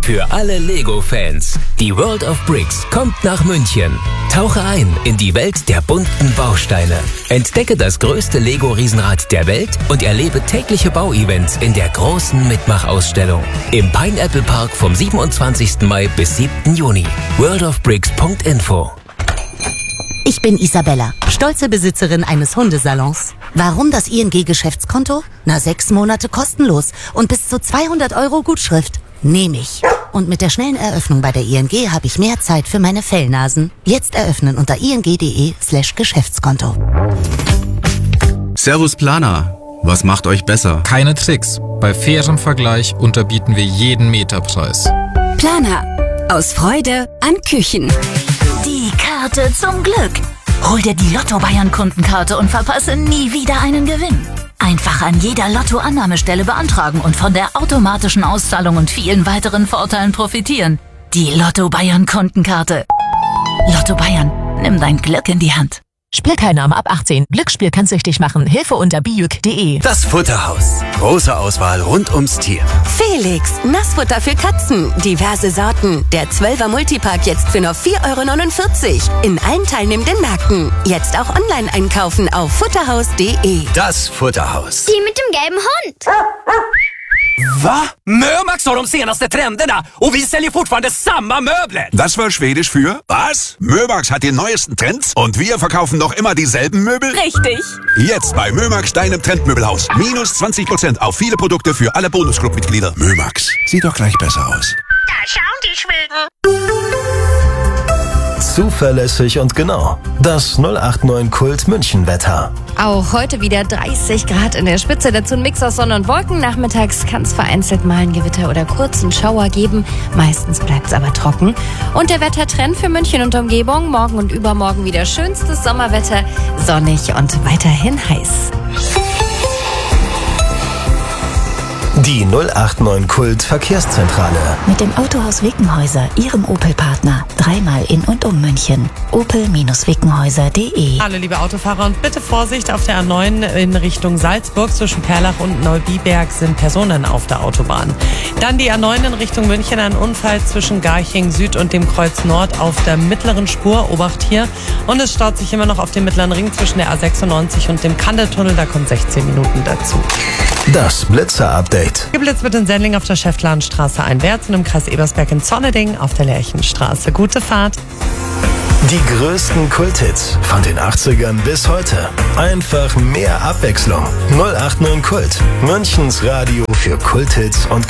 Für alle Lego-Fans. Die World of Bricks kommt nach München. Tauche ein in die Welt der bunten Bausteine. Entdecke das größte Lego-Riesenrad der Welt und erlebe tägliche Bauevents in der großen Mitmachausstellung. Im Pineapple Park vom 27. Mai bis 7. Juni. worldofbricks.info. Ich bin Isabella, stolze Besitzerin eines Hundesalons. Warum das ING-Geschäftskonto? 6 Monate kostenlos und bis zu 200 € Gutschrift. Nehme ich. Und mit der schnellen Eröffnung bei der ING habe ich mehr Zeit für meine Fellnasen. Jetzt eröffnen unter ing.de/Geschäftskonto. Servus Planer. Was macht euch besser? Keine Tricks. Bei fairem Vergleich unterbieten wir jeden Meterpreis. Planer. Aus Freude an Küchen. Die Karte zum Glück. Hol dir die Lotto-Bayern-Kundenkarte und verpasse nie wieder einen Gewinn. Einfach an jeder Lotto-Annahmestelle beantragen und von der automatischen Auszahlung und vielen weiteren Vorteilen profitieren. Die Lotto-Bayern-Kundenkarte. Lotto Bayern, nimm dein Glück in die Hand. Spielteilnahme ab 18. Glücksspiel kann süchtig machen. Hilfe unter biüc.de. Das Futterhaus. Große Auswahl rund ums Tier. Felix, Nassfutter für Katzen. Diverse Sorten. Der 12er Multipack jetzt für nur 4,49 € in allen teilnehmenden Märkten. Jetzt auch online einkaufen auf futterhaus.de. Das Futterhaus. Die mit dem gelben Hund. Va? Mömax har de senaste trenderna och vi säljer fortfarande samma möbler. Das war Schwedisch für was? Mömax hat die neuesten Trends und wir verkaufen noch immer dieselben Möbel? Richtig. Jetzt bei Mömax, deinem Trendmöbelhaus. Minus 20% auf viele Produkte für alle Bonusclub-Mitglieder. Mömax, sieht doch gleich besser aus. Da schauen die Schweden. Zuverlässig und genau. Das 089 Kult München Wetter. Auch heute wieder 30 Grad in der Spitze. Dazu ein Mix aus Sonne und Wolken. Nachmittags kann es vereinzelt mal ein Gewitter oder kurzen Schauer geben. Meistens bleibt es aber trocken. Und der Wettertrend für München und Umgebung. Morgen und übermorgen wieder schönstes Sommerwetter. Sonnig und weiterhin heiß. Die 089 Kult Verkehrszentrale. Mit dem Autohaus Wickenhäuser, Ihrem Opel-Partner. 3-mal in und um München. opel-wickenhäuser.de. Hallo liebe Autofahrer und bitte Vorsicht auf der A9 in Richtung Salzburg. Zwischen Perlach und Neubiberg sind Personen auf der Autobahn. Dann die A9 in Richtung München. Ein Unfall zwischen Garching Süd und dem Kreuz Nord auf der mittleren Spur. Obacht hier. Und es staut sich immer noch auf dem mittleren Ring zwischen der A96 und dem Kandeltunnel. Da kommen 16 Minuten dazu. Das Blitzer-Update. Geblitzt wird in Sendling auf der Schäftlarnstraße einwärts und im Kreis Ebersberg in Zonneding auf der Lerchenstraße. Gute Fahrt. Die größten Kulthits von den 80ern bis heute. Einfach mehr Abwechslung. 089 Kult. Münchens Radio für Kulthits und